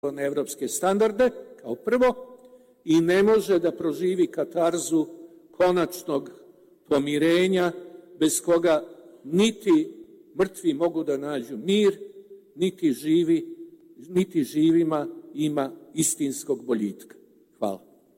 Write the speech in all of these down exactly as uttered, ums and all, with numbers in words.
na evropske standarde, kao prvo, i ne može da proživi katarzu konačnog pomirenja, bez koga niti mrtvi mogu da nađu mir, niti živi, niti živima ima istinskog boljitka. Hvala.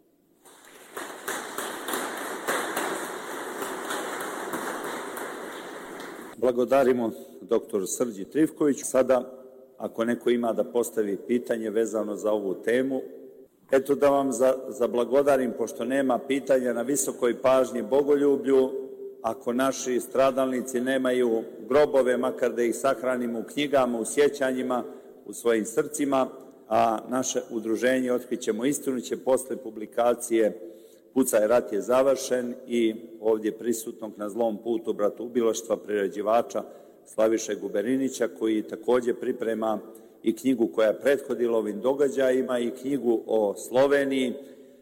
Blagodarimo doktoru Srđi Trifkoviću. Sada, ako neko ima da postavi pitanje vezano za ovu temu, eto da vam zablagodarim, pošto nema pitanja, na visokoj pažnji, bogoljublju. Ako naši stradalnici nemaju grobove, makar da ih sahranimo u knjigama, u sjećanjima, u svojim srcima, a naše udruženje Otkrićemo istinu će posle publikacije Pucaj, rat je završen i ovdje prisutnog na zlom putu bratoubilaštva priređivača Slaviše Guberinića, koji također priprema i knjigu koja je prethodila ovim događajima i knjigu o Sloveniji.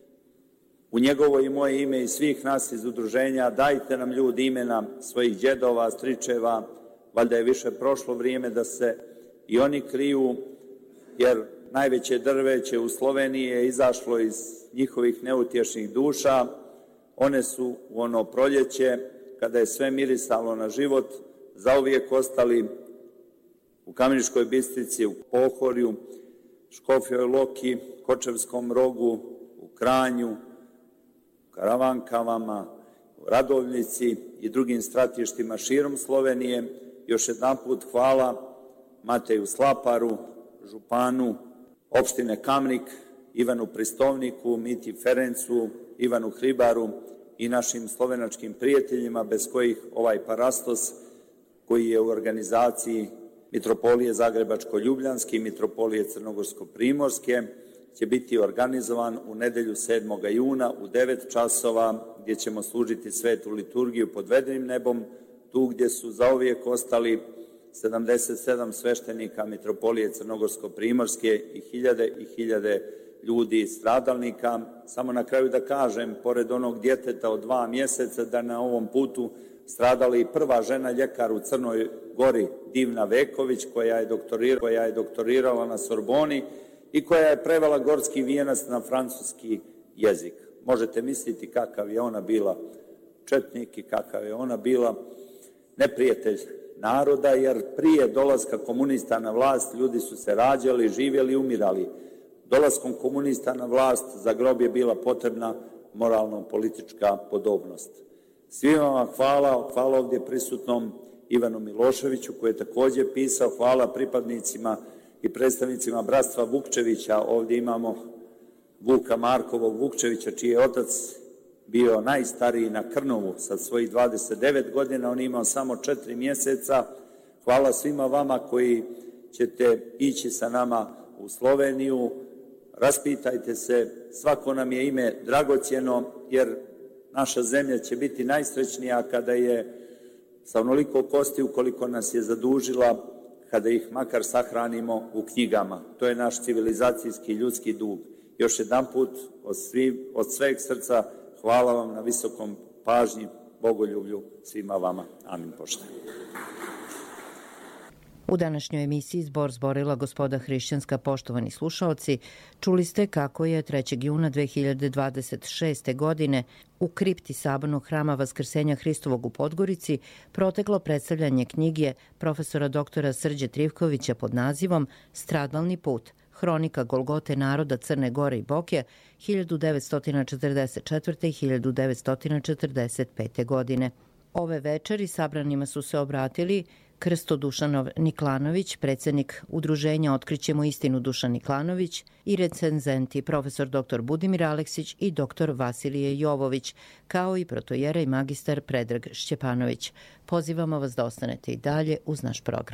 U njegovo i moje ime i svih nas iz udruženja dajte nam ljudi imena svojih djedova, stričeva, valjda je više prošlo vrijeme da se i oni kriju, jer najveće drveće u Sloveniji je izašlo iz njihovih neutješnih duša. One su u ono proljeće, kada je sve mirisalo na život, zauvijek ostali u Kameničkoj Bistrici, u Pohorju, Škofjoj Loki, Kočevskom Rogu, u Kranju, u Karavankavama, u Radovljici i drugim stratištima širom Slovenije. Još jedan put hvala Mateju Slaparu, županu opštine Kamnik, Ivanu Pristovniku, Miti Ferencu, Ivanu Hribaru i našim slovenačkim prijateljima, bez kojih ovaj parastos, koji je u organizaciji Mitropolije Zagrebačko-Ljubljanske i Mitropolije Crnogorsko-Primorske, će biti organizovan u nedelju sedmog juna u devet časova, gdje ćemo služiti svetu liturgiju pod vedrim nebom, tu gdje su zauvijek ostali sedamdeset sedam sveštenika Mitropolije Crnogorsko-Primorske i hiljade i hiljade ljudi stradalnika. Samo na kraju da kažem, pored onog djeteta od dva mjeseca, da na ovom putu stradala i prva žena ljekar u Crnoj Gori, Divna Veković, koja je, doktorirala, koja je doktorirala na Sorboni i koja je prevela gorski vijenac na francuski jezik. Možete misliti kakav je ona bila četnik i kakav je ona bila neprijatelj naroda, jer prije dolaska komunista na vlast ljudi su se rađali, živjeli i umirali. Dolaskom komunista na vlast za grob je bila potrebna moralno-politička podobnost. Svima vam hvala, hvala ovdje prisutnom Ivanu Miloševiću, koji je također pisao, hvala pripadnicima i predstavnicima bratstva Vukčevića. Ovdje imamo Vuka Markovog Vukčevića, čiji je otac bio najstariji na Krnovu sa svojih dvadeset devet godina, on je imao samo četiri mjeseca. Hvala svima vama koji ćete ići sa nama u Sloveniju. Raspitajte se, svako nam je ime dragocjeno, jer naša zemlja će biti najsrećnija kada je sa onoliko kosti ukoliko nas je zadužila, kada ih makar sahranimo u knjigama. To je naš civilizacijski ljudski dug. Još jedan put od, svi, od sveg srca hvala vam na visokom pažnji, bogoljublju svima vama. Amin pošte. U današnjoj emisiji Zbor zborila gospoda hrišćanska. Poštovani slušaoci, čuli ste kako je trećeg juna dve hiljade dvadeset šeste. godine u kripti sabornog hrama Vaskrsenja Hristovog u Podgorici proteklo predstavljanje knjige profesora doktora Srđe Trifkovića pod nazivom Stradalni put, hronika Golgote naroda Crne Gore i Boke hiljadu devetsto četrdeset četvrte. i hiljadu devetsto četrdeset pete. godine. Ove večeri sabranima su se obratili Krsto Dušanov Niklanović, predsjednik udruženja Otkrićemo istinu Dušan Niklanović, i recenzenti profesor doktor Budimir Aleksić i doktor Vasilije Jovović, kao i protojerej magistar Predrag Šćepanović. Pozivamo vas da ostanete i dalje uz naš program.